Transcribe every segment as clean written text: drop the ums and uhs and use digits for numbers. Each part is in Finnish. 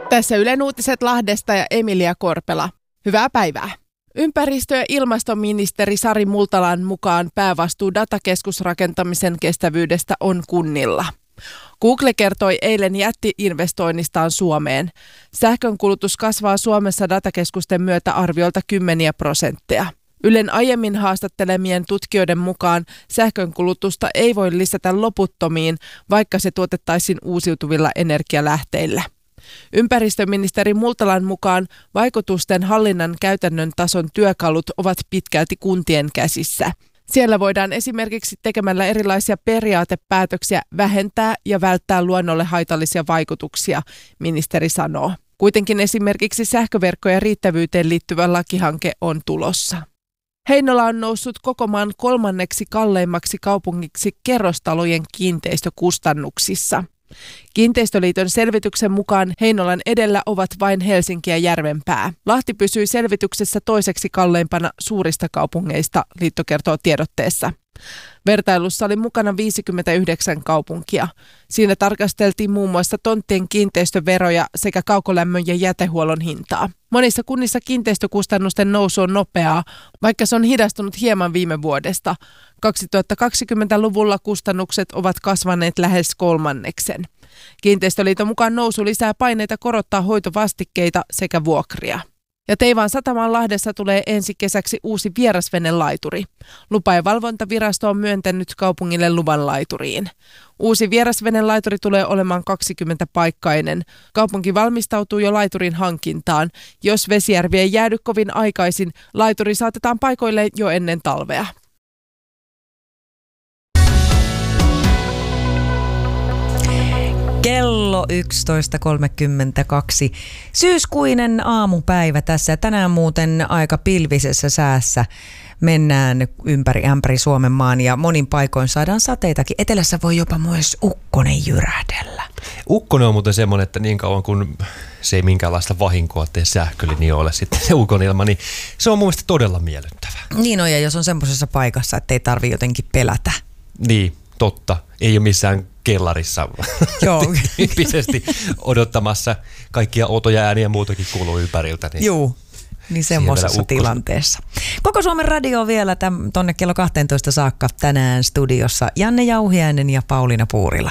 Tässä Ylen uutiset Lahdesta ja Emilia Korpela. Hyvää päivää. Ympäristö- ja ilmastoministeri Sari Multalan mukaan päävastuu datakeskusrakentamisen kestävyydestä on kunnilla. Google kertoi eilen jätti-investoinnistaan Suomeen. Sähkönkulutus kasvaa Suomessa datakeskusten myötä arviolta 10%. Ylen aiemmin haastattelemien tutkijoiden mukaan sähkönkulutusta ei voi lisätä loputtomiin, vaikka se tuotettaisiin uusiutuvilla energialähteillä. Ympäristöministeri Multalan mukaan vaikutusten hallinnan käytännön tason työkalut ovat pitkälti kuntien käsissä. Siellä voidaan esimerkiksi tekemällä erilaisia periaatepäätöksiä vähentää ja välttää luonnolle haitallisia vaikutuksia, ministeri sanoo. Kuitenkin esimerkiksi sähköverkkojen riittävyyteen liittyvä lakihanke on tulossa. Heinola on noussut koko maan 3. kalleimmaksi kaupungiksi kerrostalojen kiinteistökustannuksissa. Kiinteistöliiton selvityksen mukaan Heinolan edellä ovat vain Helsinki ja Järvenpää. Lahti pysyi selvityksessä toiseksi kalleimpana suurista kaupungeista, liitto kertoo tiedotteessa. Vertailussa oli mukana 59 kaupunkia. Siinä tarkasteltiin muun muassa tonttien kiinteistöveroja sekä kaukolämmön ja jätehuollon hintaa. Monissa kunnissa kiinteistökustannusten nousu on nopeaa, vaikka se on hidastunut hieman viime vuodesta. 2020-luvulla kustannukset ovat kasvaneet lähes 1/3. Kiinteistöliiton mukaan nousu lisää paineita korottaa hoitovastikkeita sekä vuokria. Ja Teivaan satamaan Lahdessa tulee ensi kesäksi uusi vierasvenelaituri. Lupa- ja valvontavirasto on myöntänyt kaupungille luvan laituriin. Uusi vierasvenelaituri tulee olemaan 20-paikkainen. Kaupunki valmistautuu jo laiturin hankintaan. Jos Vesijärvi ei jäädy kovin aikaisin, laituri saatetaan paikoille jo ennen talvea. Kello 11.32. Syyskuinen aamupäivä tässä ja tänään muuten aika pilvisessä säässä mennään ympäri Suomen maan ja monin paikoin saadaan sateitakin. Etelässä voi jopa myös ukkonen jyrähdellä. Ukkonen on muuten semmoinen, että niin kauan kun se ei minkäänlaista vahinkoa tee sähkölinjoille sitten se ukonilma, niin se on mun mielestä todella miellyttävää. Niin on, ja jos on semmoisessa paikassa, että ei tarvitse jotenkin pelätä. Niin, totta. Ei ole missään kellarissa tyyppisesti odottamassa kaikkia outoja ääniä ja muutakin kuuluu ympäriltä. Niin joo, niin semmoisessa tilanteessa. Koko Suomen radio vielä tonne kello 12 saakka tänään studiossa Janne Jauhiainen ja Pauliina Puurila.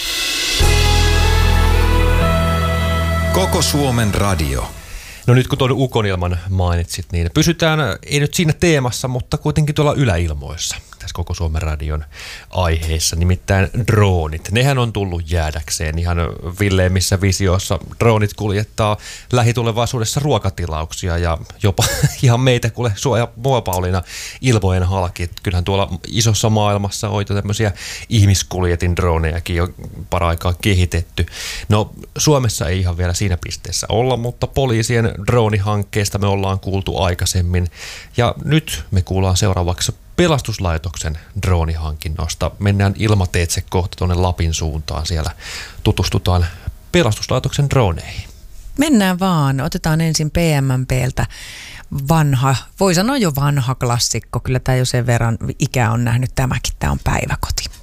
Koko Suomen radio. No nyt kun tuon ukonilman mainitsit, niin pysytään ei nyt siinä teemassa, mutta kuitenkin tuolla yläilmoissa tässä Koko Suomen radion aiheessa, nimittäin droonit. Nehän on tullut jäädäkseen ihan villeimmissä visioissa. Droonit kuljettaa lähitulevaisuudessa ruokatilauksia ja jopa ihan meitä kuule suoja mua Pauliina ilmojen halki. Kyllähän tuolla isossa maailmassa on jo tämmöisiä ihmiskuljetin dronejakin jo paraikaa kehitetty. No Suomessa ei ihan vielä siinä pisteessä olla, mutta poliisien droonihankkeesta me ollaan kuultu aikaisemmin ja nyt me kuullaan seuraavaksi pelastuslaitoksen droonihankinnosta. Mennään ilmateitse kohta tuonne Lapin suuntaan. Siellä tutustutaan pelastuslaitoksen drooneihin. Mennään vaan. Otetaan ensin PMMPltä vanha, voi sanoa jo vanha klassikko. Kyllä tämä jo sen verran ikää on nähnyt tämäkin. Tämä on Päiväkoti.